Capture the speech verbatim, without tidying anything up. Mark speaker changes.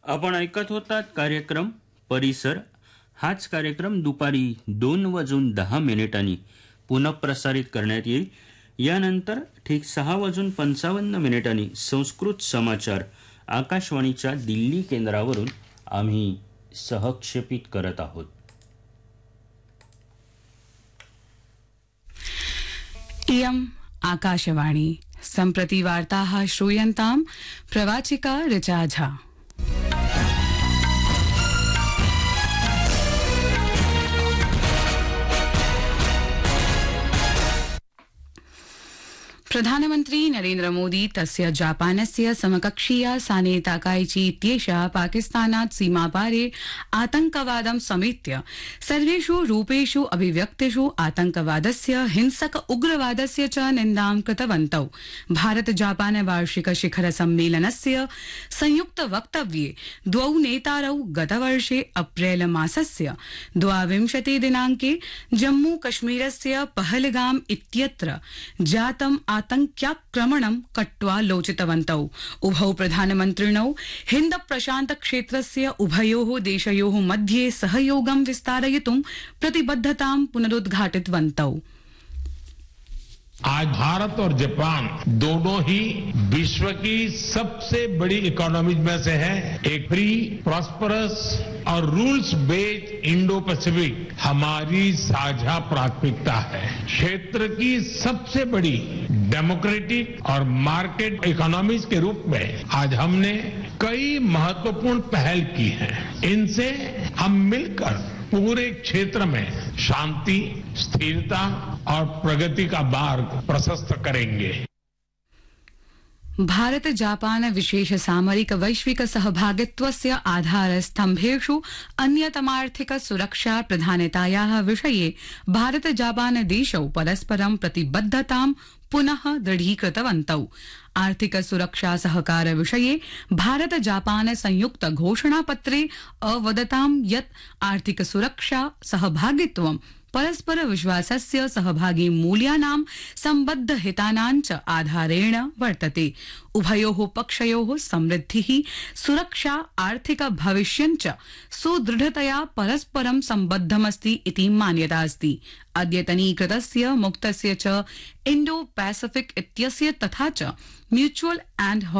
Speaker 1: आपण ऐकत होतात कार्यक्रम परिसर. हाच कार्यक्रम दुपारी दोन वाजून दहा मिनिटांनी पुनःप्रसारित करण्यात येईल. यानंतर ठीक सहा वाजून पंचावन्न मिनिटांनी संस्कृत समाचार आकाशवाणीच्या दिल्ली केंद्रावरून आम्ही सहक्षेपित करत आहोत.
Speaker 2: इयम् आकाशवाणी. सम्प्रति वार्ताः श्रूयन्ताम्. प्रवाचिका ऋचा झा. प्रधानमन्त्री नरेन्द्र मोदी तस्य जापानस्य समकक्षीया साने ताकाइची इत्येषा पाकिस्तानात् सीमापारे आतंकवादं समेत्य सर्वेषु रूपेषु अभिव्यक्तिषु आतंकवादस्य हिंसक उग्रवादस्य च निन्दां कृतवन्तौ. भारत जापान वार्षिक शिखर सम्मेलनस्य संयुक्त वक्तव्ये द्वौ नेतारौ गतवर्षे अप्रैल मासस्य द्वाविंशति दिनाङ्के जम्मू कश्मीरस्य पहलगाम इत्यत्र जातम् आतंक्याक्रमणं कट्वा लोचितवन्तौ. उभौ प्रधानमन्त्रिणौ हिन्द प्रशान्त क्षेत्रस्य उभयोः देशयोः मध्ये सहयोगं विस्तारयितुं प्रतिबद्धतां पुनरुद्घाटितवन्तौ.
Speaker 3: आज भारत और जापान दोनों ही विश्व की सबसे बड़ी इकोनॉमीज में से है. एक फ्री प्रॉस्परस और रूल्स बेस्ड इंडो पैसिफिक हमारी साझा प्राथमिकता है. क्षेत्र की सबसे बड़ी डेमोक्रेटिक और मार्केट इकोनॉमीज के रूप में आज हमने कई महत्वपूर्ण पहल की हैं. इनसे हम मिलकर पूरे क्षेत्र में शांति, स्थिरता और प्रगति का मार्ग प्रशस्त करेंगे.
Speaker 2: भारत जापान विशेष सामरिक वैश्विक सहभागित्वस्य आधारस्तम्भेषु अन्यतमार्थिक सुरक्षा प्रधानतायाः विषये भारत जापान देशौ परस्परं प्रतिबद्धतां पुनः दृढीकृतवन्तौ. आर्थिक सुरक्षा सहकार विषये भारत जापान संयुक्त घोषणापत्रे अवदतां यत् आर्थिक सुरक्षा सहभागित्वं परस्पर विश्वासस्य सहभागी मूल्यानां सम्बद्ध हितानां च आधारेण वर्तते. उभयोः पक्षयोः समृद्धिः, सुरक्षा, आर्थिक भविष्यं च सुदृढतया परस्परं सम्बद्धमस्ति इति मान्यता अस्ति. अद्यतनीकृतस्य मुक्तस्य च इण्डो पैसिफिक इत्यस्य तथा च म्यूचुअल एंड